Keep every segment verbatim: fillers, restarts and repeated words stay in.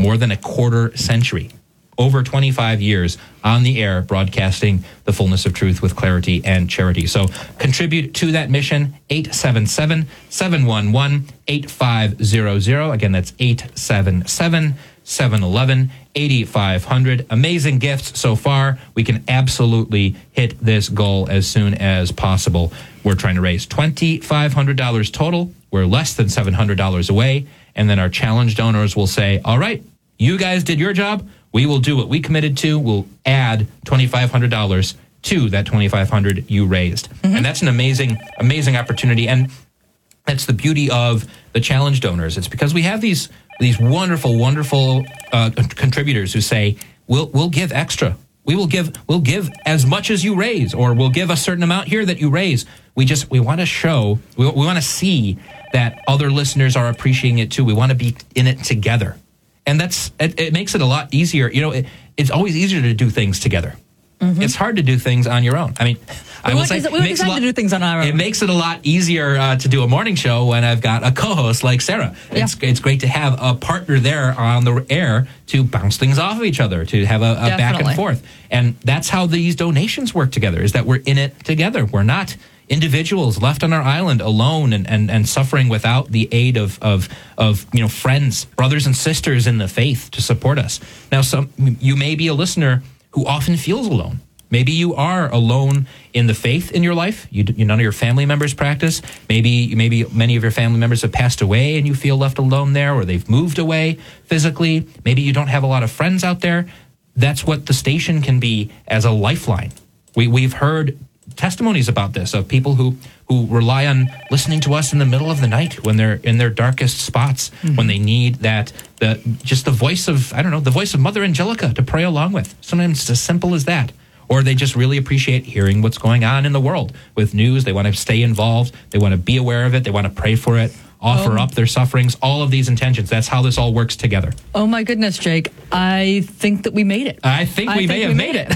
more than a quarter century. Over twenty-five years on the air, broadcasting the fullness of truth with clarity and charity. So contribute to that mission, eight seven seven, seven one one, eight five zero zero. Again, that's eight seven seven, seven one one, eight five zero zero. Amazing gifts so far. We can absolutely hit this goal as soon as possible. We're trying to raise two thousand five hundred dollars total. We're less than seven hundred dollars away. And then our challenge donors will say, all right, you guys did your job. We will do what we committed to. We'll add two thousand five hundred dollars to that two thousand five hundred dollars you raised. Mm-hmm. And that's an amazing, amazing opportunity. And that's the beauty of the challenge donors. It's because we have these these wonderful, wonderful uh, contributors who say, we'll we'll give extra. We will give we'll give as much as you raise, or we'll give a certain amount here that you raise. We just we want to show, we, we want to see that other listeners are appreciating it too. We want to be in it together. And that's it, it makes it a lot easier. You know, it, it's always easier to do things together. Mm-hmm. It's hard to do things on your own. I mean, I will say, we decide to do things on our own. It makes it a lot easier uh, to do a morning show when I've got a co-host like Sarah. Yeah. It's it's great to have a partner there on the air to bounce things off of each other, to have a, a back and forth. And that's how these donations work together, is that we're in it together. We're not individuals left on our island alone and, and, and suffering without the aid of, of, of, you know, friends, brothers and sisters in the faith to support us. Now, some you may be a listener who often feels alone. Maybe you are alone in the faith in your life. You, you none of your family members practice. Maybe maybe many of your family members have passed away and you feel left alone there, or they've moved away physically. Maybe you don't have a lot of friends out there. That's what the station can be as a lifeline. We we've heard testimonies about this, of people who who rely on listening to us in the middle of the night when they're in their darkest spots, mm-hmm. when they need that the just the voice of I don't know the voice of Mother Angelica to pray along with. Sometimes it's as simple as that. Or they just really appreciate hearing what's going on in the world with news. They want to stay involved. They want to be aware of it. They want to pray for it, offer oh. up their sufferings, all of these intentions. That's how this all works together. Oh, my goodness, Jake. I think that we made it. I think we I may think have we made, made it.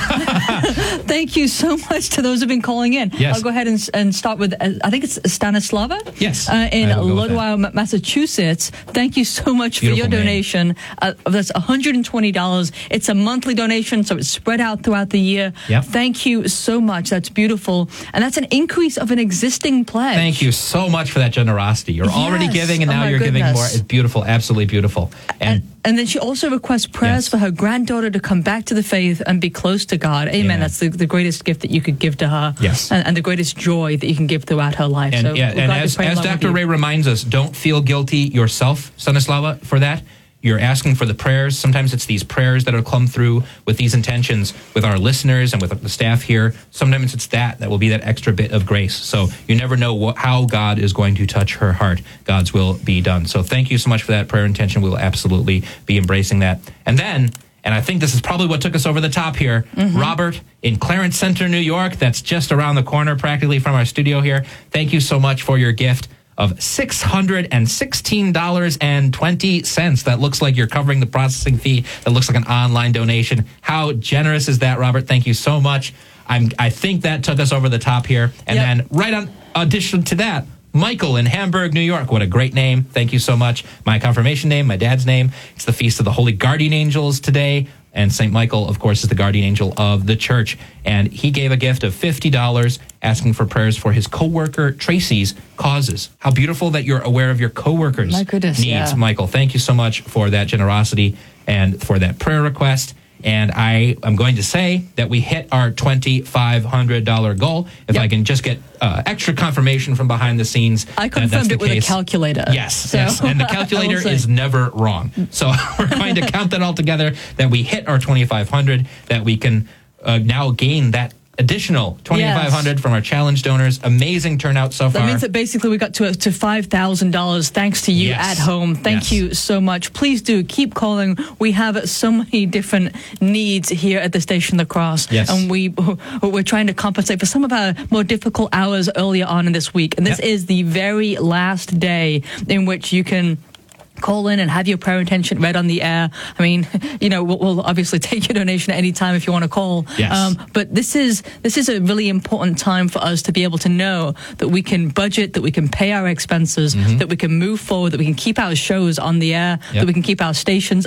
it. Thank you so much to those who've been calling in. Yes. I'll go ahead and, and start with, uh, I think it's Stanislava? Yes. Uh, in Ludlow, Massachusetts. Thank you so much Beautiful for your donation. Uh, that's one hundred twenty dollars. It's a monthly donation, so it's spread out throughout the year. Yep. Thank you so much. That's beautiful. And that's an increase of an existing pledge. Thank you so much for that generosity. You're yes. already giving, and now oh you're goodness. giving more. It's beautiful. Absolutely beautiful. And, and And then she also requests prayers yes. for her granddaughter to come back to the faith and be close to God. Amen. Yeah. That's the, the greatest gift that you could give to her. Yes. And, and the greatest joy that you can give throughout her life. And, so yeah, and as, as Doctor Ray reminds us, don't feel guilty yourself, Stanislava, for that. You're asking for the prayers. Sometimes it's these prayers that will come through with these intentions with our listeners and with the staff here. Sometimes it's that that will be that extra bit of grace. So you never know what, how God is going to touch her heart. God's will be done. So thank you so much for that prayer intention. We will absolutely be embracing that. And then, and I think this is probably what took us over the top here, mm-hmm. Robert in Clarence Center, New York. That's just around the corner practically from our studio here. Thank you so much for your gift of six hundred sixteen dollars and twenty cents. That looks like you're covering the processing fee. That looks like an online donation. How generous is that, Robert? Thank you so much. I'm, I think that took us over the top here. And yep. then right on addition to that, Michael in Hamburg, New York. What a great name. Thank you so much. My confirmation name, my dad's name. It's the Feast of the Holy Guardian Angels today. And Saint Michael, of course, is the guardian angel of the church. And he gave a gift of fifty dollars, asking for prayers for his coworker Tracy's causes. How beautiful that you're aware of your coworkers' My goodness, needs, yeah. Michael. Thank you so much for that generosity and for that prayer request. And I am going to say that we hit our two thousand five hundred dollars goal. If yep. I can just get uh, extra confirmation from behind the scenes. I confirmed it with case. a calculator. Yes, so. yes. And the calculator is never wrong. So we're going to count that all together, that we hit our two thousand five hundred dollars, that we can uh, now gain that additional two thousand five hundred dollars yes. from our challenge donors. Amazing turnout so far. That means that basically we got to to five thousand dollars thanks to you yes. at home. Thank yes. you so much. Please do keep calling. We have so many different needs here at the Station of the Cross. Yes. And we, we're trying to compensate for some of our more difficult hours earlier on in this week. And this yep. is the very last day in which you can call in and have your prayer intention read on the air. I mean, you know, we'll, we'll obviously take your donation at any time if you want to call. Yes. Um, but this is this is a really important time for us to be able to know that we can budget, that we can pay our expenses, mm-hmm. that we can move forward, that we can keep our shows on the air, yep. that we can keep our stations up.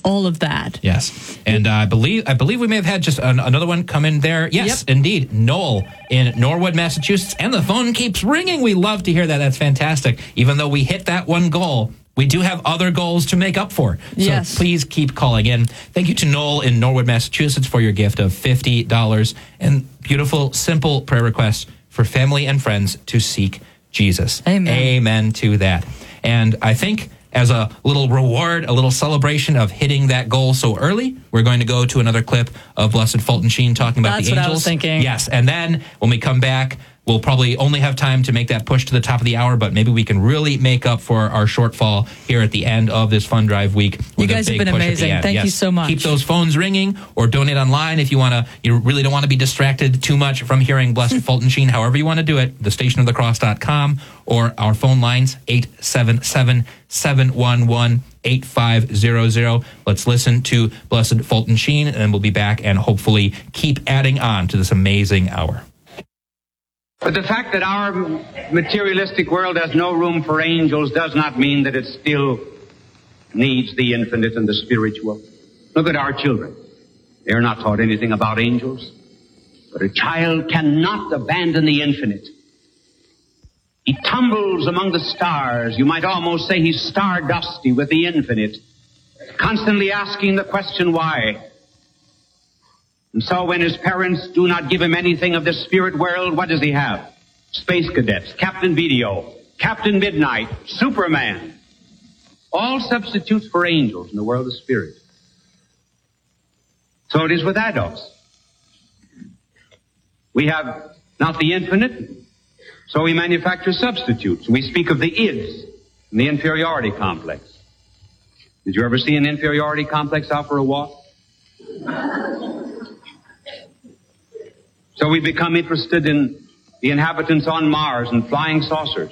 all of that. Yes. And uh, I believe I believe we may have had just an, another one come in there. Yes, Yep. indeed. Noel in Norwood, Massachusetts. And the phone keeps ringing. We love to hear that. That's fantastic. Even though we hit that one goal, we do have other goals to make up for. So Yes. please keep calling in. Thank you to Noel in Norwood, Massachusetts for your gift of fifty dollars and beautiful, simple prayer requests for family and friends to seek Jesus. Amen. Amen to that. And I think as a little reward, a little celebration of hitting that goal so early, we're going to go to another clip of Blessed Fulton Sheen talking about That's the what angels. I was thinking. Yes, and then when we come back, we'll probably only have time to make that push to the top of the hour, but maybe we can really make up for our shortfall here at the end of this Fund Drive week. You with a guys have big been push at the amazing. end. Thank Yes. you so much. Keep those phones ringing or donate online if you want to. You really don't want to be distracted too much from hearing Blessed Fulton Sheen. However you want to do it, the station of the cross dot com or our phone lines eight seven seven, seven one one, eight five zero zero. Let's listen to Blessed Fulton Sheen, and then we'll be back and hopefully keep adding on to this amazing hour. But the fact that our materialistic world has no room for angels does not mean that it still needs the infinite and the spiritual. Look at our children. They are not taught anything about angels. But a child cannot abandon the infinite. He tumbles among the stars. You might almost say he's stardusty with the infinite, constantly asking the question, why? And so when his parents do not give him anything of the spirit world, what does he have? Space Cadets, Captain Video, Captain Midnight, Superman. All substitutes for angels in the world of spirit. So it is with adults. We have not the infinite, so we manufacture substitutes. We speak of the ids and the inferiority complex. Did you ever see an inferiority complex out for a walk? So we become interested in the inhabitants on Mars and flying saucers.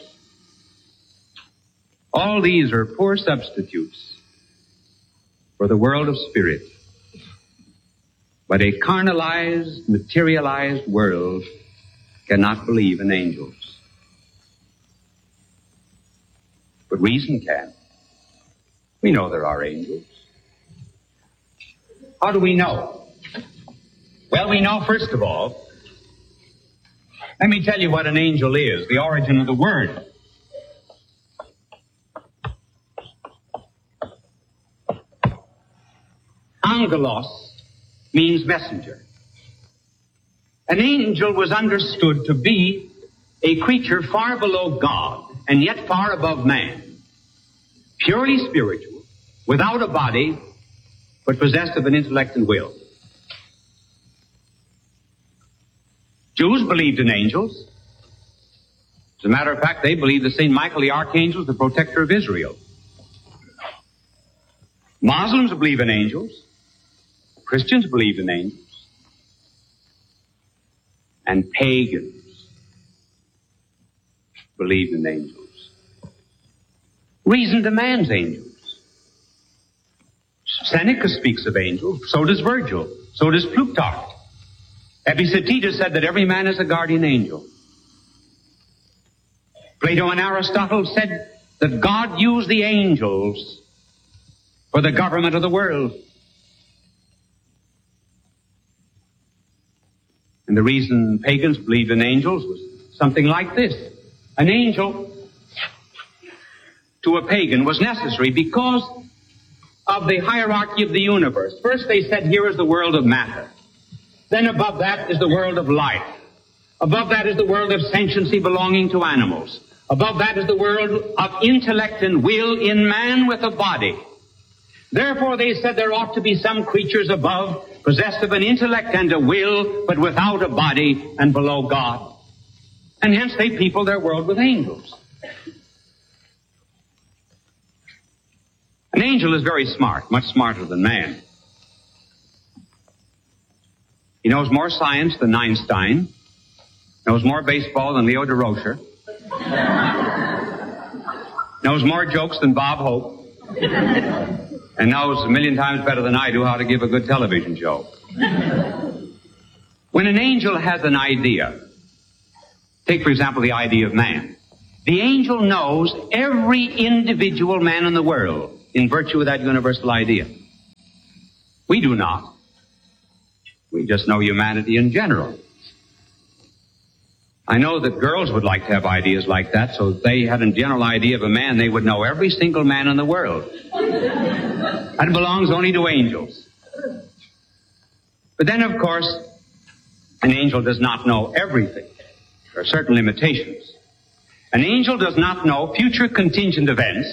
All these are poor substitutes for the world of spirit. But a carnalized, materialized world cannot believe in angels. But reason can. We know there are angels. How do we know? Well, we know, first of all, let me tell you what an angel is, the origin of the word. Angelos means messenger. An angel was understood to be a creature far below God and yet far above man. Purely spiritual, without a body, but possessed of an intellect and will. Jews believed in angels. As a matter of fact, they believed that Saint Michael the Archangel is the protector of Israel. Muslims believe in angels. Christians believe in angels. And pagans believe in angels. Reason demands angels. Seneca speaks of angels. So does Virgil. So does Plutarch. Epictetus said that every man is a guardian angel. Plato and Aristotle said that God used the angels for the government of the world. And the reason pagans believed in angels was something like this. An angel to a pagan was necessary because of the hierarchy of the universe. First they said, here is the world of matter. Then above that is the world of life. Above that is the world of sentiency belonging to animals. Above that is the world of intellect and will in man with a body. Therefore they said there ought to be some creatures above, possessed of an intellect and a will, but without a body and below God. And hence they people their world with angels. An angel is very smart, much smarter than man. He knows more science than Einstein, knows more baseball than Leo DeRocher, knows more jokes than Bob Hope, and knows a million times better than I do how to give a good television show. When an angel has an idea, take, for example, the idea of man. The angel knows every individual man in the world in virtue of that universal idea. We do not. We just know humanity in general. I know that girls would like to have ideas like that, so if they had a general idea of a man, they would know every single man in the world. That belongs only to angels. But then, of course, an angel does not know everything. There are certain limitations. An angel does not know future contingent events.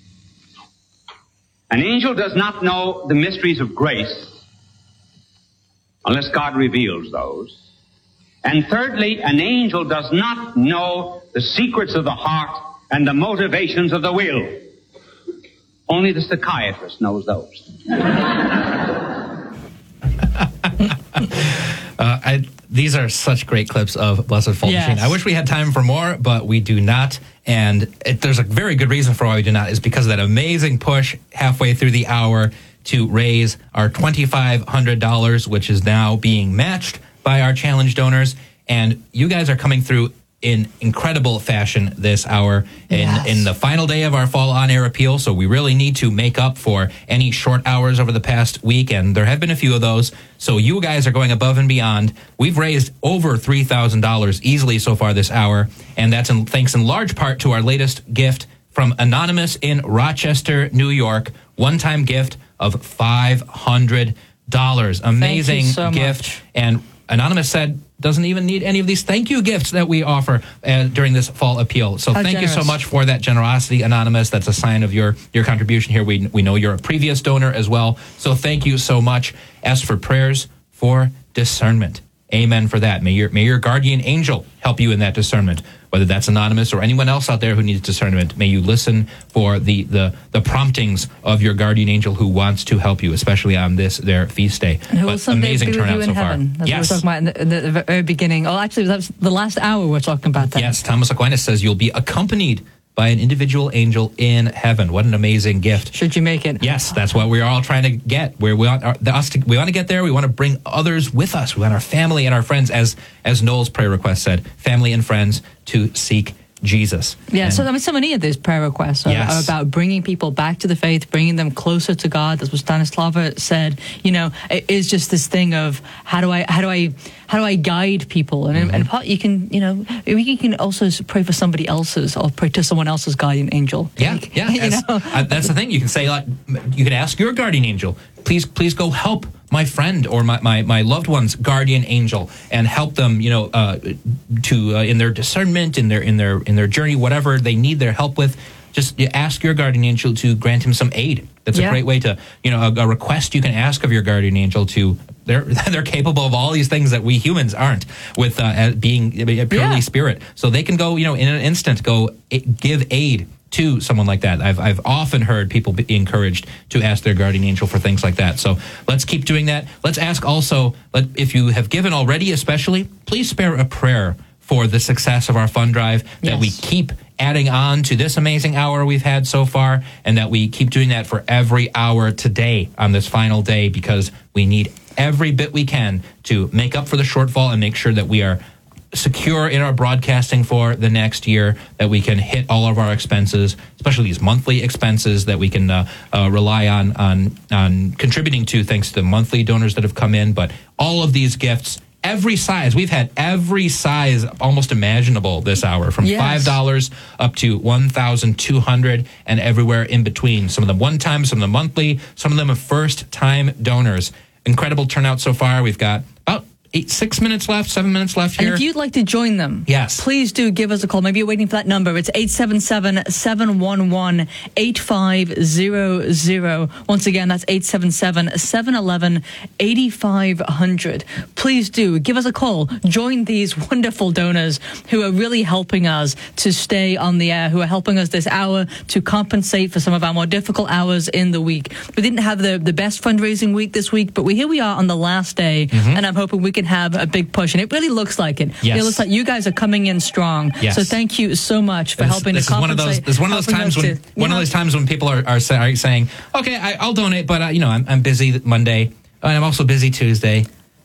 An angel does not know the mysteries of grace unless God reveals those. And thirdly, an angel does not know the secrets of the heart and the motivations of the will. Only the psychiatrist knows those. Uh, I, these are such great clips of Blessed Fall Yes. Machine. I wish we had time for more, but we do not. And it, there's a very good reason for why we do not, is because of that amazing push halfway through the hour to raise our twenty-five hundred dollars, which is now being matched by our challenge donors. And you guys are coming through in incredible fashion this hour in, Yes. in the final day of our fall on-air appeal. So we really need to make up for any short hours over the past week, and there have been a few of those. So you guys are going above and beyond. We've raised over three thousand dollars easily so far this hour, and that's in, thanks in large part to our latest gift from Anonymous in Rochester, New York. One-time gift of five hundred dollars. Amazing so gift. much. And Anonymous said doesn't even need any of these thank you gifts that we offer uh, during this fall appeal. So How thank generous. you so much for that generosity, Anonymous. That's a sign of your, your contribution here. We, we know you're a previous donor as well. So thank you so much. As for prayers for discernment, amen for that. May your, may your guardian angel help you in that discernment, whether that's Anonymous or anyone else out there who needs discernment. May you listen for the, the, the promptings of your guardian angel who wants to help you, especially on this, their feast day. And who will But someday amazing be with turnout you in so heaven. far. As Yes. we were talking about in the, in the very beginning. Oh, actually, that was the last hour we we're talking about that. Yes, Thomas Aquinas says you'll be accompanied by an individual angel in heaven. What an amazing gift. Should you make it? Yes, that's what we're all trying to get. Where we want our, the, us to, we want to get there. We want to bring others with us. We want our family and our friends, as as Noel's prayer request said, family and friends to seek Jesus. Yeah, And- so I mean, so many of these prayer requests are, Yes. are about bringing people back to the faith, bringing them closer to God. That's what Stanislava said. You know, it is just this thing of how do I, how do I, how do I guide people? And Mm-hmm. and part you can, you know, you can also pray for somebody else's or pray to someone else's guardian angel. Yeah, Like, yeah. you That's, know? uh, that's the thing. You can say, like, you can ask your guardian angel, please, please go help my friend or my, my, my loved one's guardian angel and help them, you know, uh, to uh, in their discernment, in their in their in their journey, whatever they need their help with. Just you ask your guardian angel to grant him some aid. That's Yeah. a great way to, you know, a, a request you can ask of your guardian angel to. They're they're capable of all these things that we humans aren't, with uh, as being purely Yeah. spirit. So they can go, you know, in an instant, go a- give aid to someone like that. I've I've often heard people be encouraged to ask their guardian angel for things like that. So let's keep doing that. Let's ask also, let, if you have given already, especially, please spare a prayer for the success of our fund drive, that Yes. we keep adding on to this amazing hour we've had so far, and that we keep doing that for every hour today on this final day, because we need every bit we can to make up for the shortfall and make sure that we are secure in our broadcasting for the next year, that we can hit all of our expenses, especially these monthly expenses that we can uh, uh, rely on, on on contributing to, thanks to the monthly donors that have come in. But all of these gifts, every size, we've had every size almost imaginable this hour, from Yes. five dollars up to one thousand two hundred dollars and everywhere in between. Some of them one time, some of them monthly, some of them are first time donors. Incredible turnout so far. We've got about eight, six minutes left, seven minutes left And here. if you'd like to join them, Yes. please do give us a call. Maybe you're waiting for that number. It's eight seven seven, seven one one, eight five zero zero. Once again, that's eight seven seven, seven one one, eight five zero zero. Please do give us a call. Join these wonderful donors who are really helping us to stay on the air, who are helping us this hour to compensate for some of our more difficult hours in the week. We didn't have the, the best fundraising week this week, but we, here we are on the last day, and I'm hoping we can have a big push. And it really looks like it. Yes. It looks like you guys are coming in strong. Yes. So thank you so much for This- helping this to is one of compensate. those. This is one of those helping times us when to- one yeah. of those times when people are are, say, are saying, "Okay, I, I'll donate, but uh, you know, I'm, I'm busy Monday, and I'm also busy Tuesday."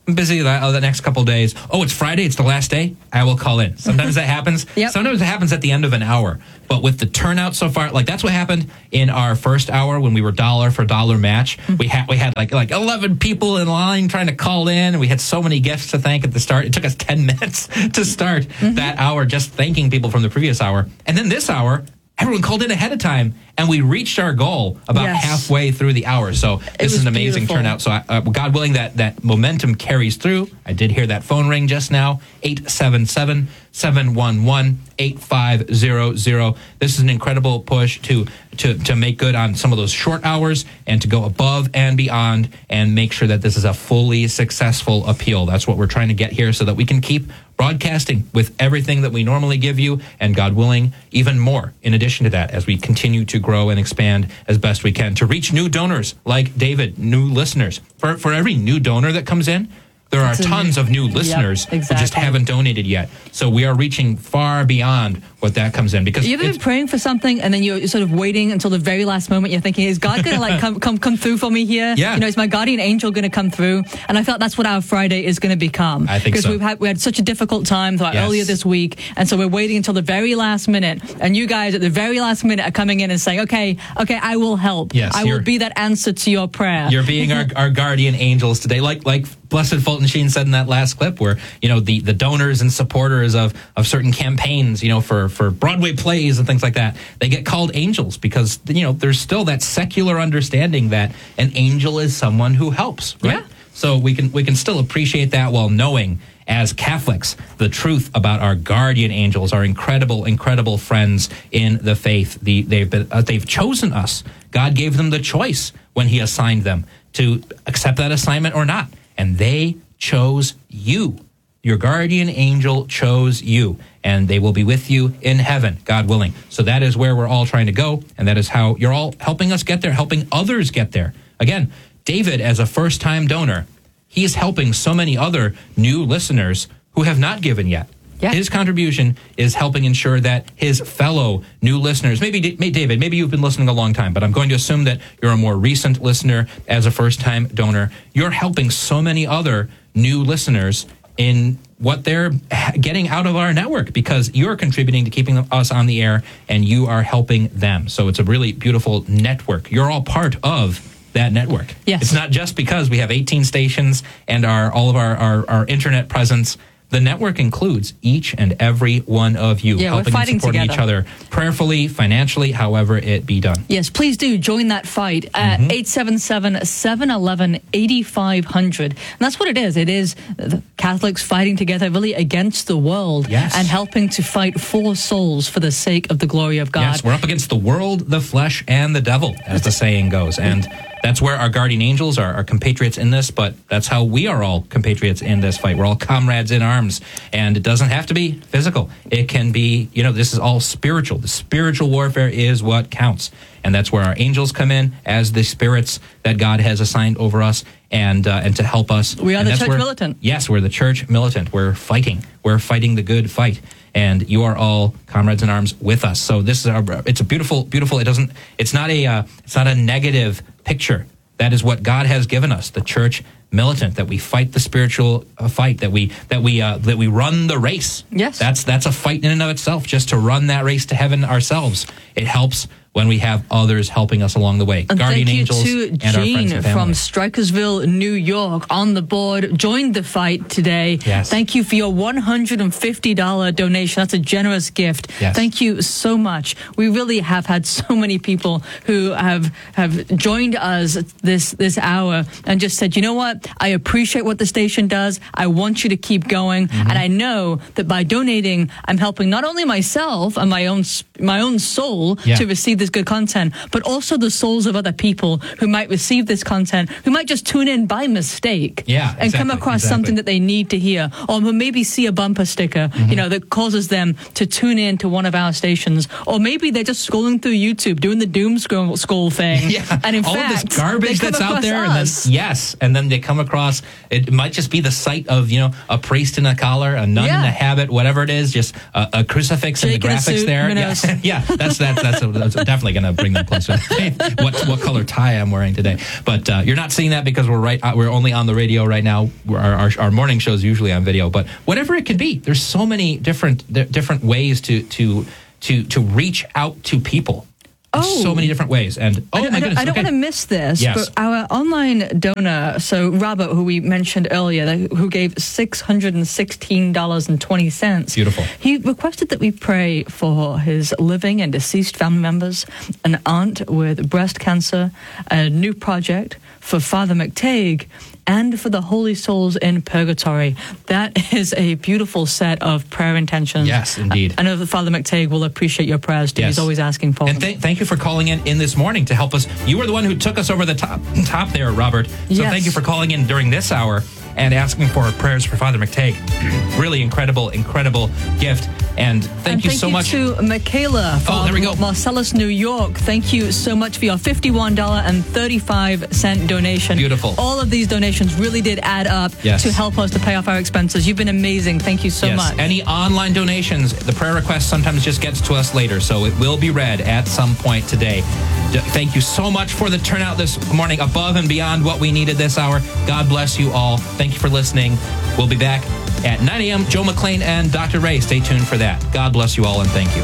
I'm busy the, the next couple of days. Oh, it's Friday. It's the last day. I will call in. Sometimes that happens. Yep. Sometimes it happens at the end of an hour. But with the turnout so far, like that's what happened in our first hour when we were dollar for dollar match. Mm-hmm. We had we had like like eleven people in line trying to call in, and we had so many guests to thank at the start. It took us ten minutes to start mm-hmm. that hour just thanking people from the previous hour. And then this hour, everyone called in ahead of time, and we reached our goal about yes. halfway through the hour. So this is an amazing beautiful. turnout. So uh, God willing, that, that momentum carries through. I did hear that phone ring just now, eight seven seven, seven one one, eight five zero zero. This is an incredible push to, to, to make good on some of those short hours and to go above and beyond and make sure that this is a fully successful appeal. That's what we're trying to get here so that we can keep broadcasting with everything that we normally give you, and God willing, even more in addition to that as we continue to grow and expand as best we can to reach new donors like David, new listeners. For, for every new donor that comes in, there are That's tons of new listeners yep, who exactly. just haven't donated yet. So we are reaching far beyond what that comes in. Because you ever been praying for something and then you're sort of waiting until the very last moment? You're thinking, is God going to like come, come come through for me here? Yeah. You know, is my guardian angel going to come through? And I felt that's what our Friday is going to become. I think so. Because we've had we had such a difficult time throughout Yes. earlier this week, and so we're waiting until the very last minute. And you guys at the very last minute are coming in and saying, okay, okay, I will help. Yes, I will you're- be that answer to your prayer. You're being our, our guardian angels today, like like Blessed Fulton Sheen said in that last clip, where you know the, the donors and supporters of, of certain campaigns, you know, for, for Broadway plays and things like that, they get called angels because you know there's still that secular understanding that an angel is someone who helps, right? Yeah. So we can we can still appreciate that while knowing, as Catholics, the truth about our guardian angels, our incredible, incredible friends in the faith. The, they've been, uh, they've chosen us. God gave them the choice when He assigned them to accept that assignment or not, and they chose you. Your guardian angel chose you, and they will be with you in heaven, God willing. So that is where we're all trying to go, and that is how you're all helping us get there, helping others get there. Again, David, as a first-time donor, he's helping so many other new listeners who have not given yet. Yeah. His contribution is helping ensure that his fellow new listeners, maybe, maybe David, maybe you've been listening a long time, but I'm going to assume that you're a more recent listener as a first-time donor. You're helping so many other new listeners in what they're getting out of our network because you're contributing to keeping us on the air and you are helping them. So it's a really beautiful network. You're all part of that network. Yes. It's not just because we have eighteen stations and our all of our, our, our internet presence. The network includes each and every one of you, Yeah, we're helping and fighting supporting together. each other prayerfully, financially, however it be done. Yes, please do join that fight at Mm-hmm. eight seven seven, seven one one, eight five zero zero. And that's what it is. It is the Catholics fighting together really against the world Yes. and helping to fight for souls for the sake of the glory of God. Yes, we're up against the world, the flesh, and the devil, as the saying goes. And that's where our guardian angels are, our compatriots in this, but that's how we are all compatriots in this fight. We're all comrades in arms, and it doesn't have to be physical. It can be, you know, this is all spiritual. The spiritual warfare is what counts, and that's where our angels come in as the spirits that God has assigned over us and uh, and to help us. We are And the that's church where- militant. Yes, we're the church militant. We're fighting. We're fighting the good fight. And you are all comrades in arms with us. So this is our, it's a beautiful, beautiful, it doesn't, it's not a, uh, it's not a negative picture. That is what God has given us, the church militant, that we fight the spiritual uh, fight, that we, that we, uh, that we run the race. Yes. That's, that's a fight in and of itself, just to run that race to heaven ourselves. It helps when we have others helping us along the way. And Guardian thank you angels to and our friends Jean and from family. Strikersville, New York, on the board, joined the fight today. Yes. Thank you for your one hundred fifty dollars donation. That's a generous gift. Yes. Thank you so much. We really have had so many people who have have joined us this this hour and just said, you know what? I appreciate what the station does. I want you to keep going. Mm-hmm. And I know that by donating, I'm helping not only myself and my own s- my own soul Yeah. to receive this good content, but also the souls of other people who might receive this content, who might just tune in by mistake Yeah, and come exactly, across exactly. something that they need to hear, or who maybe see a bumper sticker, Mm-hmm. you know, that causes them to tune in to one of our stations, or maybe they're just scrolling through YouTube doing the doom scroll, scroll thing. Yeah, and in all fact, of this garbage they come that's out across there, us. and then yes, and then they come across. It might just be the sight of you know a priest in a collar, a nun Yeah. in a habit, whatever it is, just a, a crucifix and Jake the in a graphics suit, there. who Yeah, knows? yeah, that's that. That's, a, that's a, definitely going to bring them closer. what what color tie I'm wearing today? But uh, you're not seeing that because we're right. We're only on the radio right now. Our, our our morning show is usually on video. But whatever it could be, there's so many different different ways to to to to reach out to people. Oh, so many different ways. And oh I don't, my I don't, goodness, I don't okay. want to miss this, Yes. but our online donor, so Robert, who we mentioned earlier, who gave six hundred sixteen dollars and twenty cents. Beautiful. He requested that we pray for his living and deceased family members, an aunt with breast cancer, a new project for Father McTague, and for the holy souls in purgatory. That is a beautiful set of prayer intentions. Yes, indeed. I know that Father McTague will appreciate your prayers too. Yes. He's always asking for And them. th- thank you for calling in in this morning to help us. You were the one who took us over the top top there, Robert. So Yes. thank you for calling in during this hour and asking for prayers for Father McTague. Really incredible, incredible gift. And thank and you thank so you much. to Michaela from Oh, there we go. Marcellus, New York. Thank you so much for your fifty-one dollars and thirty-five cents donation. Beautiful. All of these donations really did add up Yes. to help us to pay off our expenses. You've been amazing. Thank you so yes. much. Any online donations, the prayer request sometimes just gets to us later, so it will be read at some point today. D- Thank you so much for the turnout this morning, above and beyond what we needed this hour. God bless you all. Thank you for listening. We'll be back at nine a.m. Joe McClain and Doctor Ray. Stay tuned for that. God bless you all, and thank you.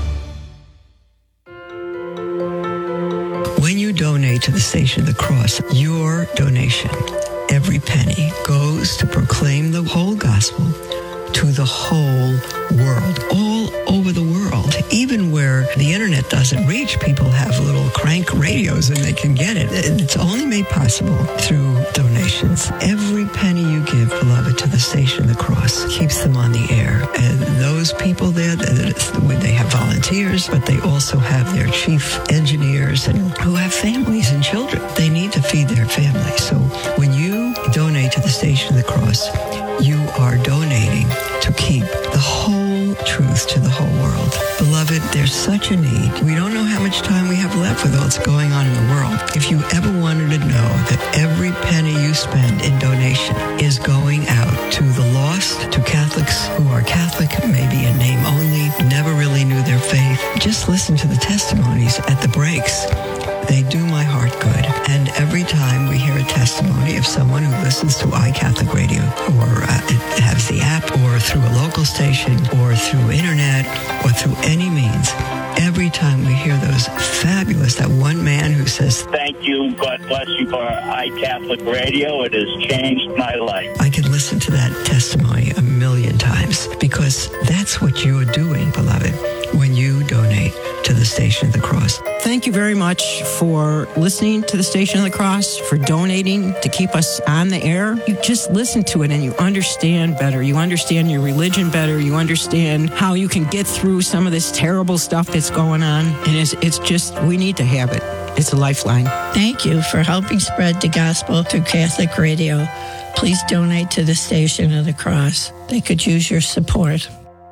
When you donate to the Station of the Cross, your donation, every penny, goes to proclaim the whole gospel to the whole world, all over the world. Even where the internet doesn't reach, people have little crank radios and they can get it. It's only made possible through donations. Every penny you give, beloved, to the Station of the Cross keeps them on the air. And those people there, they have volunteers, but they also have their chief engineers and who have families and children. They need to feed their families. So when you donate to the Station of the Cross, you are donating to keep the whole truth to the whole world. Beloved, there's such a need. We don't know how much time we have left with what's going on in the world. If you ever wanted to know that every penny you spend in donation is going out to the lost, to Catholics who are Catholic, maybe in name only, never really knew their faith, just listen to the testimonies at the breaks. They do my heart good. And every time we hear a testimony of someone who listens to iCatholic Radio or uh, it has the app or through a local station or through internet or through any means, every time we hear those fabulous, that one man who says, "Thank you, God bless you for iCatholic Radio. It has changed my life." I can listen to that testimony a million times because that's what you're doing, beloved, when you donate to the Station of the Cross. Thank you very much for listening to the Station of the Cross, for donating to keep us on the air. You just listen to it and you understand better. You understand your religion better. You understand how you can get through some of this terrible stuff that's going on. And it's, it's just, we need to have it. It's a lifeline. Thank you for helping spread the gospel through Catholic Radio. Please donate to the Station of the Cross. They could use your support.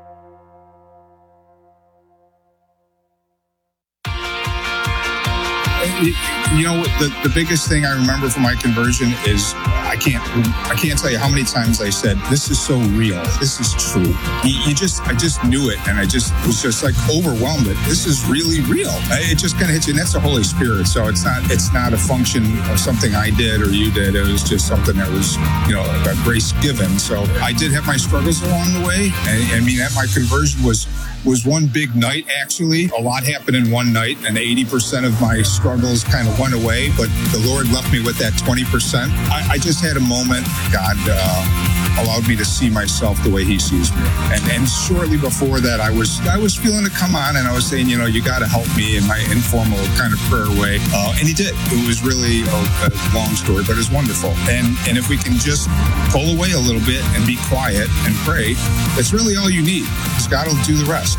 You know, the, the biggest thing I remember from my conversion is I can't I can't tell you how many times I said, this is so real. This is true. You, you just, I just knew it. And I just was just like overwhelmed that this is really real. It just kind of hits you. And that's the Holy Spirit. So it's not, it's not a function of something I did or you did. It was just something that was, you know, a grace given. So I did have my struggles along the way. And I mean, at my conversion was, was one big night, actually. A lot happened in one night, and eighty percent of my struggles kind of went away, but the Lord left me with that twenty percent. I, I just had a moment. God uh, allowed me to see myself the way He sees me. And, and shortly before that, I was I was feeling it come on, and I was saying, you know, you got to help me in my informal kind of prayer way. Uh, and He did. It was really a, a long story, but it's wonderful. And, and if we can just pull away a little bit and be quiet and pray, that's really all you need. Because God will do the rest.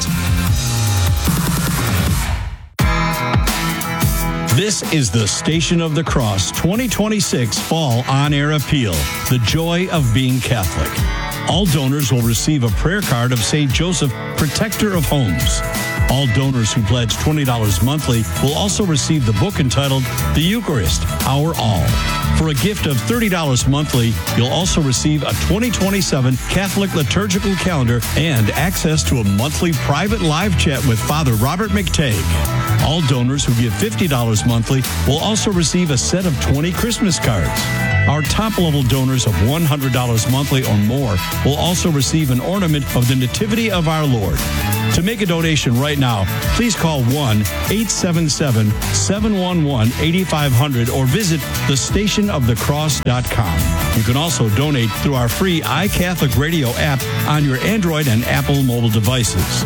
This is the Station of the Cross twenty twenty-six Fall On Air Appeal, the joy of being Catholic. All donors will receive a prayer card of Saint Joseph, Protector of Homes. All donors who pledge twenty dollars monthly will also receive the book entitled The Eucharist, Our All. For a gift of thirty dollars monthly, you'll also receive a twenty twenty-seven Catholic liturgical calendar and access to a monthly private live chat with Father Robert McTagg. All donors who give fifty dollars monthly will also receive a set of twenty Christmas cards. Our top-level donors of one hundred dollars monthly or more will also receive an ornament of the Nativity of our Lord. To make a donation right now, please call one eight seven seven, seven one one, eight five zero zero or visit the station of the cross dot com. You can also donate through our free iCatholic Radio app on your Android and Apple mobile devices.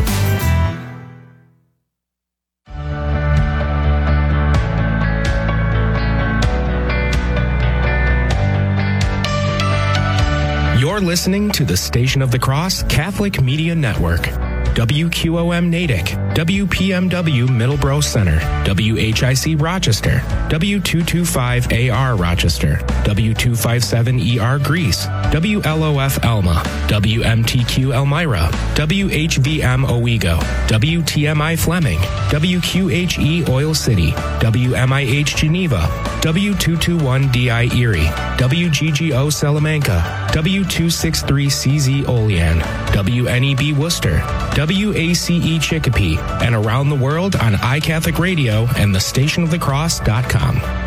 You're listening to the Station of the Cross Catholic Media Network. W Q O M Natick, W P M W Middleborough Center, W H I C Rochester, W two twenty-five A R Rochester, W two fifty-seven E R Greece, W L O F Elma, W M T Q Elmira, W H V M Owego, W T M I Fleming, W Q H E Oil City, W M I H Geneva, W two twenty-one D I Erie, W G G O Salamanca, W two sixty-three C Z Olean, W N E B Worcester, W A C E Chicopee, and around the world on iCatholic Radio and the station of the cross dot com.